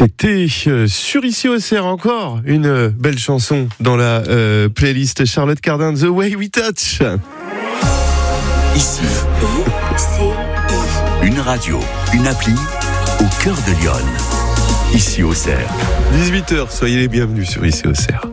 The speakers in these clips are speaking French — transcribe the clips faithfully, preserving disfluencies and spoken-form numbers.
C'était euh, sur Ici Auxerre, encore une euh, belle chanson dans la euh, playlist Charlotte Cardin, The Way We Touch. Ici, une radio, une appli au cœur de Lyon. Ici Auxerre. dix-huit heures, soyez les bienvenus sur Ici Auxerre.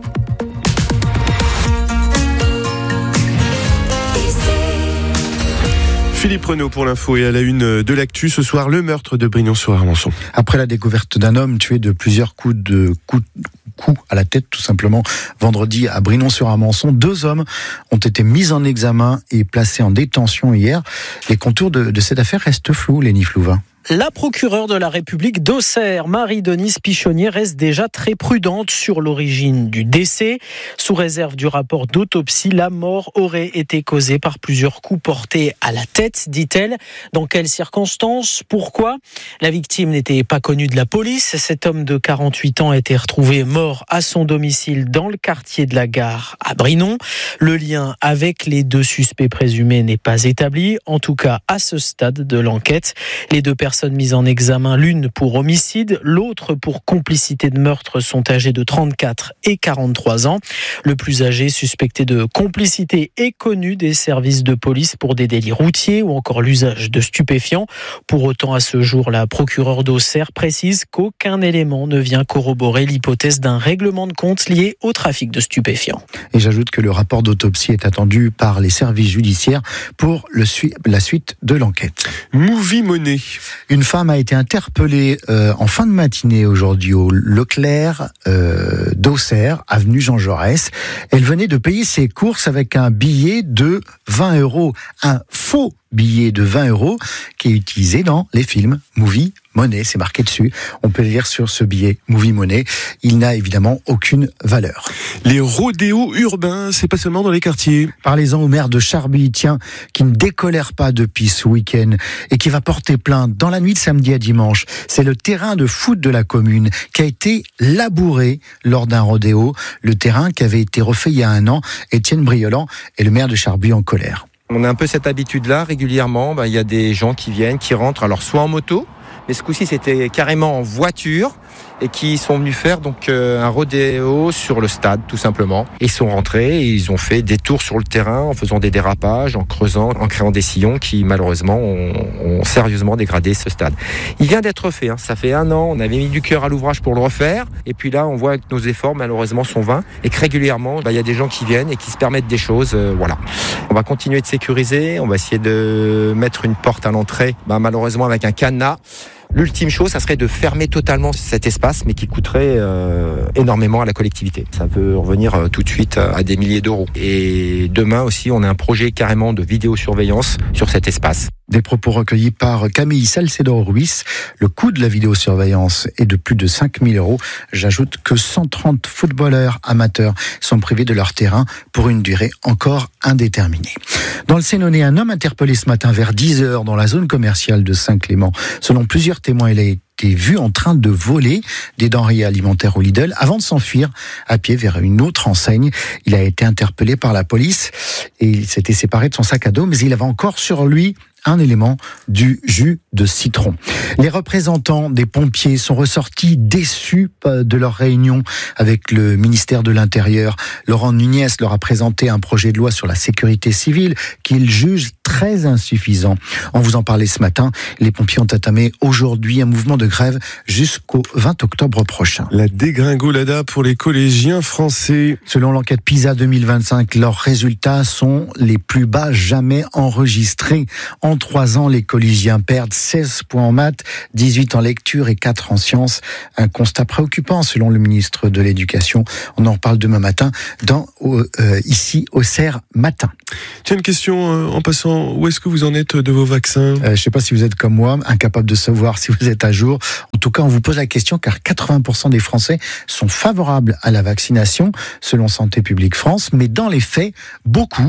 Philippe Renaud pour l'info et à la une de l'actu ce soir, le meurtre de Brignon-sur-Armançon. Après la découverte d'un homme tué de plusieurs coups de coups, coups à la tête tout simplement vendredi à Brignon-sur-Armançon, deux hommes ont été mis en examen et placés en détention hier. Les contours de, de cette affaire restent flous, Lénie Flouvin. La procureure de la République d'Auxerre, Marie-Denise Pichonnier, reste déjà très prudente sur l'origine du décès. Sous réserve du rapport d'autopsie, la mort aurait été causée par plusieurs coups portés à la tête, dit-elle. Dans quelles circonstances ? Pourquoi ? La victime n'était pas connue de la police. Cet homme de quarante-huit ans a été retrouvé mort à son domicile dans le quartier de la Gare à Brinon. Le lien avec les deux suspects présumés n'est pas établi, en tout cas à ce stade de l'enquête. Les deux personnes mises en examen, l'une pour homicide, l'autre pour complicité de meurtre, sont âgées de trente-quatre et quarante-trois ans. Le plus âgé, suspecté de complicité, est connu des services de police pour des délits routiers ou encore l'usage de stupéfiants. Pour autant, à ce jour, la procureure d'Auxerre précise qu'aucun élément ne vient corroborer l'hypothèse d'un règlement de compte lié au trafic de stupéfiants. Et j'ajoute que le rapport d'autopsie est attendu par les services judiciaires pour le su- la suite de l'enquête. Movie Money. Une femme a été interpellée euh, en fin de matinée aujourd'hui au Leclerc euh, d'Auxerre, avenue Jean Jaurès. Elle venait de payer ses courses avec un billet de vingt euros, un faux billet de vingt euros qui est utilisé dans les films Movie Money, c'est marqué dessus. On peut le lire sur ce billet Movie Money. Il n'a évidemment aucune valeur. Les rodéos urbains, c'est pas seulement dans les quartiers. Parlez-en au maire de Charby, tiens, qui ne décolère pas depuis ce week-end et qui va porter plainte dans la nuit de samedi à dimanche. C'est le terrain de foot de la commune qui a été labouré lors d'un rodéo. Le terrain qui avait été refait il y a un an. Étienne Briolant est le maire de Charby en colère. On a un peu cette habitude-là, régulièrement, bah, il y a des gens qui viennent, qui rentrent, alors soit en moto, mais ce coup-ci c'était carrément en voiture, et qui sont venus faire donc euh, un rodéo sur le stade, tout simplement. Ils sont rentrés et ils ont fait des tours sur le terrain en faisant des dérapages, en creusant, en créant des sillons qui malheureusement ont, ont sérieusement dégradé ce stade. Il vient d'être fait, hein. Ça fait un an, on avait mis du cœur à l'ouvrage pour le refaire, et puis là on voit que nos efforts malheureusement sont vains, et que régulièrement bah, il y a des gens qui viennent et qui se permettent des choses, euh, voilà. On va continuer de sécuriser, on va essayer de mettre une porte à l'entrée, bah, malheureusement avec un cadenas. L'ultime chose, ça serait de fermer totalement cet espace, mais qui coûterait euh, énormément à la collectivité. Ça peut revenir euh, tout de suite à des milliers d'euros. Et demain aussi, on a un projet carrément de vidéosurveillance sur cet espace. Des propos recueillis par Camille Salcedo-Ruiz. Le coût de la vidéosurveillance est de plus de cinq mille euros. J'ajoute que cent trente footballeurs amateurs sont privés de leur terrain pour une durée encore indéterminée. Dans le Sénonais, un homme interpellé ce matin vers dix heures dans la zone commerciale de Saint-Clément. Selon plusieurs témoins, il a été vu en train de voler des denrées alimentaires au Lidl avant de s'enfuir à pied vers une autre enseigne. Il a été interpellé par la police et il s'était séparé de son sac à dos, mais il avait encore sur lui un élément du jus de citron. Les représentants des pompiers sont ressortis déçus de leur réunion avec le ministère de l'Intérieur. Laurent Nunez leur a présenté un projet de loi sur la sécurité civile qu'ils jugent très insuffisant. On vous en parlait ce matin. Les pompiers ont entamé aujourd'hui un mouvement de grève jusqu'au vingt octobre prochain. La dégringolada pour les collégiens français. Selon l'enquête PISA deux mille vingt-cinq, leurs résultats sont les plus bas jamais enregistrés. En trois ans, les collégiens perdent seize points en maths, dix-huit en lecture et quatre en sciences. Un constat préoccupant selon le ministre de l'Éducation. On en reparle demain matin dans euh, ici Auxerre matin. Tiens, une question euh, en passant. Où est-ce que vous en êtes de vos vaccins ? euh, Je ne sais pas si vous êtes comme moi, incapable de savoir si vous êtes à jour. En tout cas, on vous pose la question car quatre-vingts pour cent des Français sont favorables à la vaccination, selon Santé publique France. Mais dans les faits, beaucoup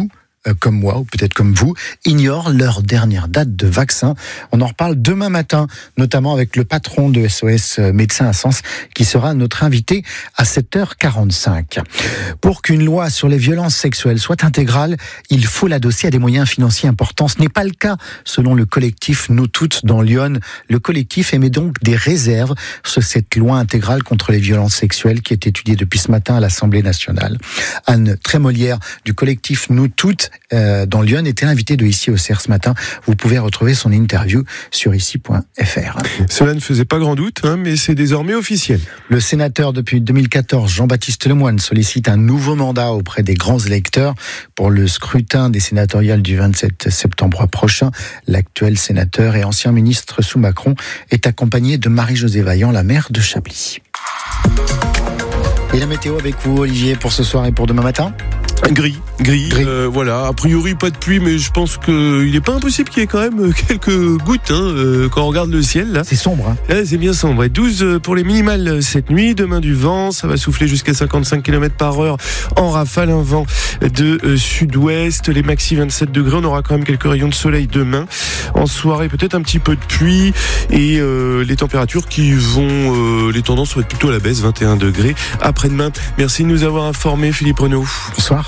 euh, comme moi ou peut-être comme vous, ignorent leur dernière date de vaccin. On en reparle demain matin, notamment avec le patron de S O S Médecins à Sens, qui sera notre invité à sept heures quarante-cinq. Pour qu'une loi sur les violences sexuelles soit intégrale, il faut l'adosser à des moyens financiers importants. Ce n'est pas le cas, selon le collectif Nous Toutes dans Lyon. Le collectif émet donc des réserves sur cette loi intégrale contre les violences sexuelles qui est étudiée depuis ce matin à l'Assemblée nationale. Anne Trémolière du collectif Nous Toutes euh, dans Lyon était l'invitée de Ici au C R ce matin. Vous pouvez retrouver son interview sur ici point f r. Cela ne faisait pas grand doute, hein, mais c'est désormais officiel. Le sénateur depuis deux mille quatorze, Jean-Baptiste Lemoyne, sollicite un nouveau mandat auprès des grands électeurs pour le scrutin des sénatoriales du vingt-sept septembre prochain. L'actuel sénateur et ancien ministre sous Macron est accompagné de Marie-Josée Vaillant, la maire de Chablis. Et la météo avec vous, Olivier, pour ce soir et pour demain matin ? Gris, gris, Gris. Euh, voilà. A priori, pas de pluie, mais je pense qu'il n'est pas impossible qu'il y ait quand même quelques gouttes hein, euh, quand on regarde le ciel. Là, C'est sombre, hein ? là c'est bien sombre. Et douze pour les minimales cette nuit. Demain, du vent, ça va souffler jusqu'à cinquante-cinq kilomètres par heure en rafale. Un vent de euh, sud-ouest. Les maxi vingt-sept degrés. On aura quand même quelques rayons de soleil demain. En soirée, peut-être un petit peu de pluie. Et euh, les températures qui vont... Euh, les tendances vont être plutôt à la baisse. vingt et un degrés après-demain. Merci de nous avoir informés, Philippe Renaud. Bonsoir.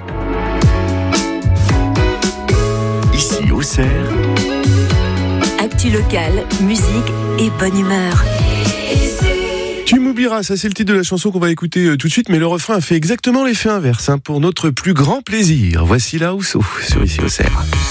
Ici au C R, Actu locale, musique et bonne humeur. Tu m'oublieras, ça c'est le titre de la chanson qu'on va écouter euh, tout de suite, mais le refrain a fait exactement l'effet inverse, hein, pour notre plus grand plaisir. Voici la Housseau sur Ici au C R.